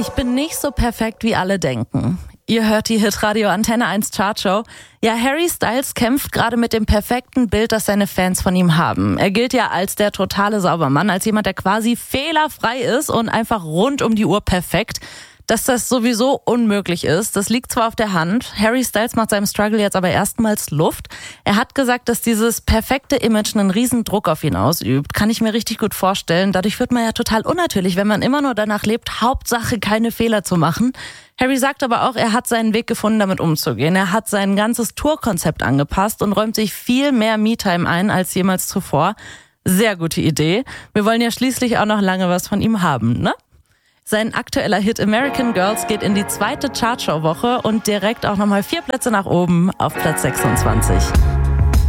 Ich bin nicht so perfekt, wie alle denken. Ihr hört die Hitradio Antenne 1 Chartshow. Ja, Harry Styles kämpft gerade mit dem perfekten Bild, das seine Fans von ihm haben. Er gilt ja als der totale Saubermann, als jemand, der quasi fehlerfrei ist und einfach rund um die Uhr perfekt. Dass das sowieso unmöglich ist, das liegt zwar auf der Hand. Harry Styles macht seinem Struggle jetzt aber erstmals Luft. Er hat gesagt, dass dieses perfekte Image einen riesen Druck auf ihn ausübt. Kann ich mir richtig gut vorstellen. Dadurch wird man ja total unnatürlich, wenn man immer nur danach lebt, Hauptsache keine Fehler zu machen. Harry sagt aber auch, er hat seinen Weg gefunden, damit umzugehen. Er hat sein ganzes Tourkonzept angepasst und räumt sich viel mehr Me-Time ein als jemals zuvor. Sehr gute Idee. Wir wollen ja schließlich auch noch lange was von ihm haben, ne? Sein aktueller Hit American Girls geht in die 2. Chartshow-Woche und direkt auch nochmal 4 Plätze nach oben auf Platz 26.